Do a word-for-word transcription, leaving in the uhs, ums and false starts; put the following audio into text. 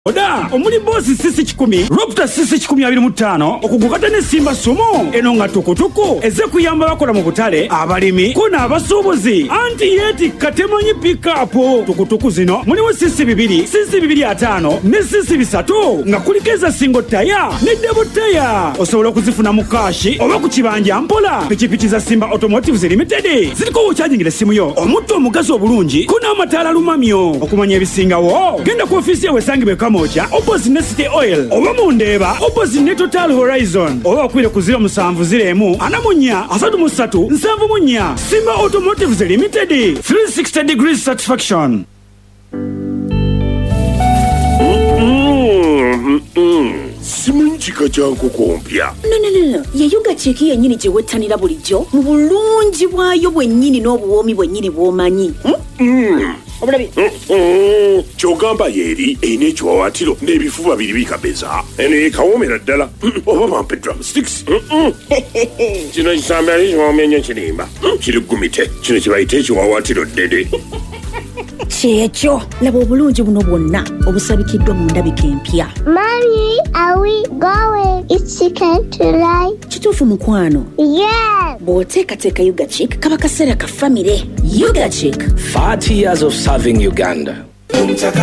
Oda, omuli bosi sisi kikumi, Ropta sisi kikumi abiri mu ttaano, okugukata ne Simba Sumo, eno nga tukutuku, eze kuyamba bakola mu butale, abalimi, kuna abasuubuzi, anti yeti katemanyi pick-up. Tukutuku zino, mulimu sisi bibiri, sisi bibiri ataano, ne sisi bisatu, nga kulikeza single taya, ne double taya. Osobola okuzifuna mu kashi, oba ku kibanja mpola, pikipiki za Simba Automotives Limited. Ziriko obukyajingira essimu yo, omutto omugazi obulungi, kuna amataala lumamyo. Okumanya ebisingawo, genda ku ofisi yawe esangibwa moja opposite ne City Oil oba mundeeba opposite ne Total Horizon oba okwire ku zero musanvu ziremu anamunya asatu mu ssatu nsanvu mu nnya. Simba Automotives Limited, three sixty degrees satisfaction. Simanyi kika kya nkoko mpya. No, no, no, no. Ye Yuga Chick yennyini gye wettanira bulijjo mu bulungi bwayo bwennyini n'obuwoomi bwennyini bw'omanyi. Mm. Obulabi. Mm-mm. Kyogamba yeeri erina ekiwawaatiro n'ebifuba biri bikabeza. Eno yekawoomera ddala. Oba bampe drumsticks. Kino kisambe ali kiwoomya nnyo kirimba. Kiri gumite. Kino kye bayita ekiwawaatiro ddede. Kyekyo laba obulungi buno bwonna obusabikiddwa mu ndabika empya. Mommy, are we going? It's chicken tonight. Kituufu mukwano? Yes. Bw'oteekateeka Yuga Chick kaba kaseera ka famire. Yuga Chick, forty years of serving Uganda.